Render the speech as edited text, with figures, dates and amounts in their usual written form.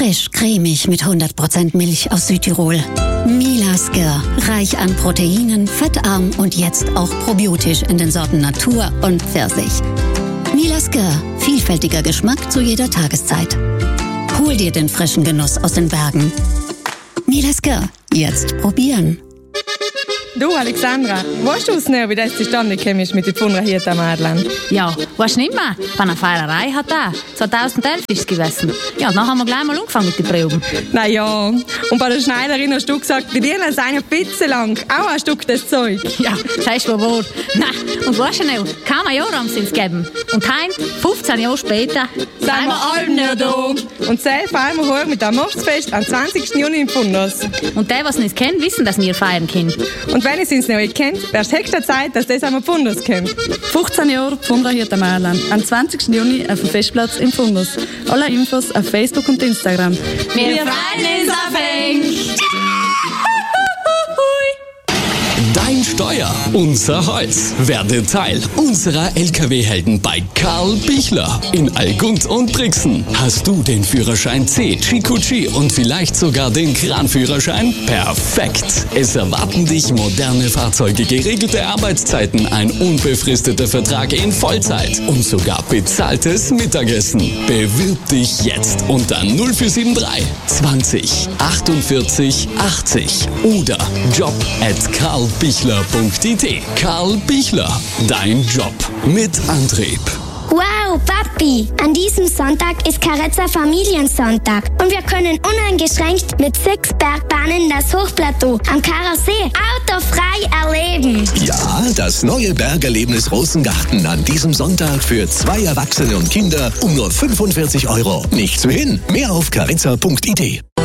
Frisch, cremig mit 100% Milch aus Südtirol. Milasker, reich an Proteinen, fettarm und jetzt auch probiotisch in den Sorten Natur und Pfirsich. Milasker, vielfältiger Geschmack zu jeder Tageszeit. Hol dir den frischen Genuss aus den Bergen. Milasker, jetzt probieren. Du, Alexandra, weißt du schnell, wie das zustande gekommen ist mit den Pfundern hier am Adland? Ja, weißt du nicht mehr? Bei einer Feierei hat er. 2011 ist es gewesen. Ja, und dann haben wir gleich mal angefangen mit den Proben. Na ja, und bei der Schneiderin hast du gesagt, die Dirnen seien ein bisschen lang. Auch ein Stück das Zeug. Ja, sagst du wohl. Nein, und weißt du noch, kaum ein Jahr haben sie es gegeben. Und heute, 15 Jahre später, sind wir alle nicht da. Und selbst feiern wir heute mit dem Mostsfest am 20. Juni im Fundus. Und die, was nicht kennen, wissen, dass wir feiern können. Und wenn ihr es noch nicht kennt, wäre es höchste Zeit, dass das am Fundus kennt. 15 Jahre Pfundler hier am Adland. Am 20. Juni auf dem Festplatz im Fundus. Alle Infos auf Facebook und Instagram. Wir freuen uns auf euch! Dein Steuer, unser Holz. Werde Teil unserer LKW-Helden bei Karl Bichler in Allgund und Brixen. Hast du den Führerschein C, Chikuchi und vielleicht sogar den Kranführerschein? Perfekt! Es erwarten dich moderne Fahrzeuge, geregelte Arbeitszeiten, ein unbefristeter Vertrag in Vollzeit und sogar bezahltes Mittagessen. Bewirb dich jetzt unter 0473 20 48 80 oder job@karlbichler.it. Karl Bichler, dein Job mit Antrieb. Wow, Papi! An diesem Sonntag ist Carezza Familiensonntag und wir können uneingeschränkt mit 6 Bergbahnen das Hochplateau am Karasee autofrei erleben. Ja, das neue Bergerlebnis Rosengarten an diesem Sonntag für 2 Erwachsene und Kinder um nur 45 €. Nicht zu hin, mehr auf carezza.it.